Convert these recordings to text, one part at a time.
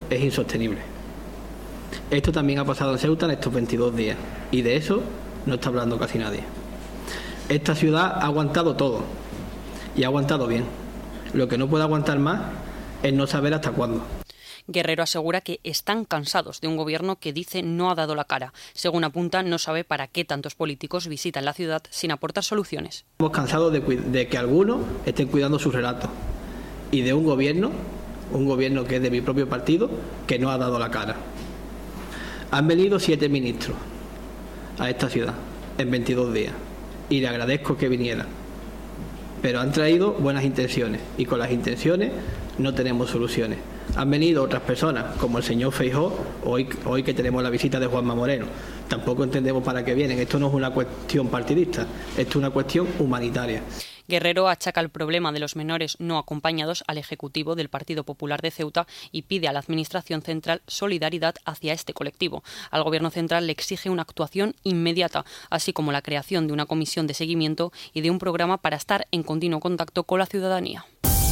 es insostenible. Esto también ha pasado en Ceuta en estos 22 días y de eso no está hablando casi nadie. Esta ciudad ha aguantado todo y ha aguantado bien. Lo que no puede aguantar más es no saber hasta cuándo. Guerrero asegura que están cansados de un gobierno que dice no ha dado la cara. Según apunta, no sabe para qué tantos políticos visitan la ciudad sin aportar soluciones. Estamos cansados de que algunos estén cuidando sus relatos y de un gobierno que es de mi propio partido, que no ha dado la cara. Han venido 7 ministros a esta ciudad en 22 días y le agradezco que vinieran, pero han traído buenas intenciones y con las intenciones no tenemos soluciones. Han venido otras personas, como el señor Feijóo, hoy que tenemos la visita de Juanma Moreno. Tampoco entendemos para qué vienen. Esto no es una cuestión partidista, esto es una cuestión humanitaria. Guerrero achaca el problema de los menores no acompañados al Ejecutivo del Partido Popular de Ceuta y pide a la Administración Central solidaridad hacia este colectivo. Al Gobierno Central le exige una actuación inmediata, así como la creación de una comisión de seguimiento y de un programa para estar en continuo contacto con la ciudadanía.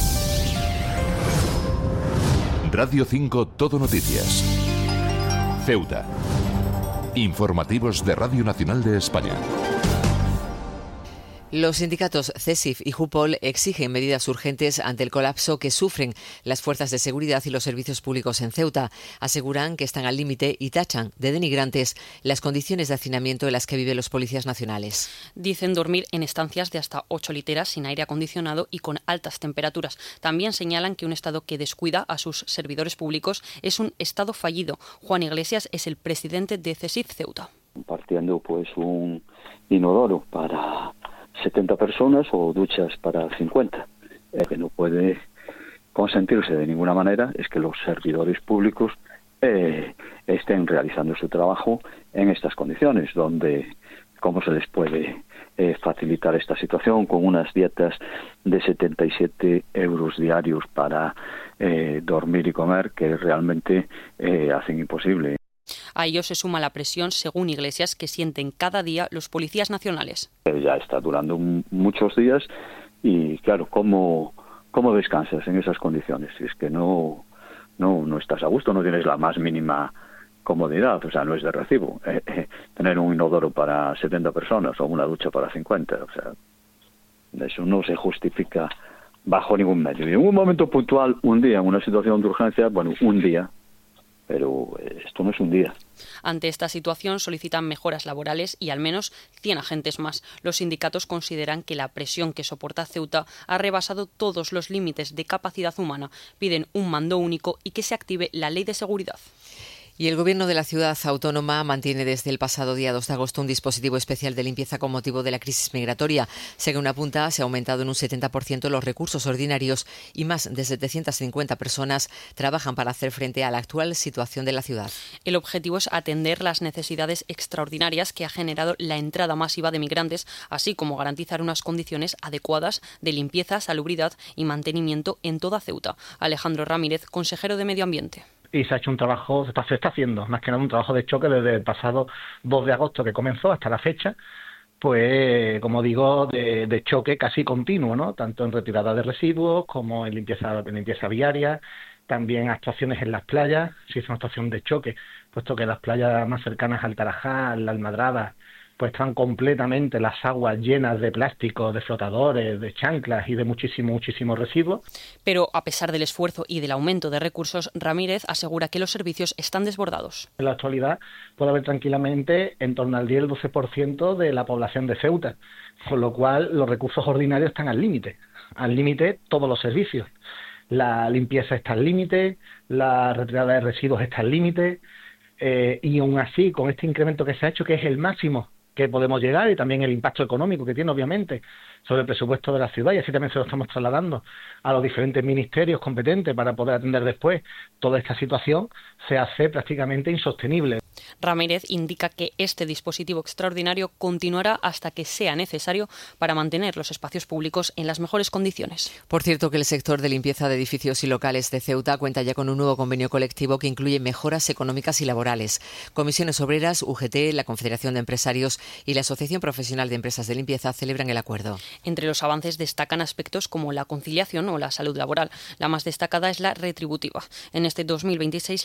Radio 5 Todo Noticias. Ceuta. Informativos de Radio Nacional de España. Los sindicatos CESIF y JUPOL exigen medidas urgentes ante el colapso que sufren las fuerzas de seguridad y los servicios públicos en Ceuta. Aseguran que están al límite y tachan de denigrantes las condiciones de hacinamiento en las que viven los policías nacionales. Dicen dormir en estancias de hasta 8 literas sin aire acondicionado y con altas temperaturas. También señalan que un Estado que descuida a sus servidores públicos es un Estado fallido. Juan Iglesias es el presidente de CESIF Ceuta. Compartiendo pues un inodoro para 70 personas o duchas para 50. Que no puede consentirse de ninguna manera es que los servidores públicos estén realizando su trabajo en estas condiciones, donde cómo se les puede facilitar esta situación con unas dietas de 77 euros diarios para dormir y comer que realmente hacen imposible. A ello se suma la presión, según Iglesias, que sienten cada día los policías nacionales. Ya está durando muchos días y, claro, ¿cómo descansas en esas condiciones? Si es que no estás a gusto, no tienes la más mínima comodidad, o sea, no es de recibo. Tener un inodoro para 70 personas o una ducha para 50, o sea, eso no se justifica bajo ningún medio. Y en un momento puntual, un día, en una situación de urgencia, bueno, un día, pero esto no es un día. Ante esta situación solicitan mejoras laborales y al menos 100 agentes más. Los sindicatos consideran que la presión que soporta Ceuta ha rebasado todos los límites de capacidad humana. Piden un mando único y que se active la ley de seguridad. Y el Gobierno de la ciudad autónoma mantiene desde el pasado día 2 de agosto un dispositivo especial de limpieza con motivo de la crisis migratoria. Según apunta, se ha aumentado en un 70% los recursos ordinarios y más de 750 personas trabajan para hacer frente a la actual situación de la ciudad. El objetivo es atender las necesidades extraordinarias que ha generado la entrada masiva de migrantes, así como garantizar unas condiciones adecuadas de limpieza, salubridad y mantenimiento en toda Ceuta. Alejandro Ramírez, consejero de Medio Ambiente. Y se ha hecho un trabajo, se está haciendo más que nada un trabajo de choque desde el pasado 2 de agosto que comenzó hasta la fecha, pues como digo, de choque casi continuo, ¿no? Tanto en retirada de residuos como en limpieza viaria, también actuaciones en las playas. Se hizo una actuación de choque, puesto que las playas más cercanas al Tarajal, la Almadraba, pues están completamente las aguas llenas de plástico, de flotadores, de chanclas y de muchísimos residuos. Pero a pesar del esfuerzo y del aumento de recursos, Ramírez asegura que los servicios están desbordados. En la actualidad puede haber tranquilamente en torno al 10-12% de la población de Ceuta, con lo cual los recursos ordinarios están al límite todos los servicios. La limpieza está al límite, la retirada de residuos está al límite, y aún así, con este incremento que se ha hecho, que es el máximo que podemos llegar, y también el impacto económico que tiene, obviamente, sobre el presupuesto de la ciudad, y así también se lo estamos trasladando a los diferentes ministerios competentes para poder atender después toda esta situación, se hace prácticamente insostenible. Ramírez indica que este dispositivo extraordinario continuará hasta que sea necesario para mantener los espacios públicos en las mejores condiciones. Por cierto, que el sector de limpieza de edificios y locales de Ceuta cuenta ya con un nuevo convenio colectivo que incluye mejoras económicas y laborales. Comisiones Obreras, UGT, la Confederación de Empresarios y la Asociación Profesional de Empresas de Limpieza celebran el acuerdo. Entre los avances destacan aspectos como la conciliación o la salud laboral. La más destacada es la retributiva. En este 2026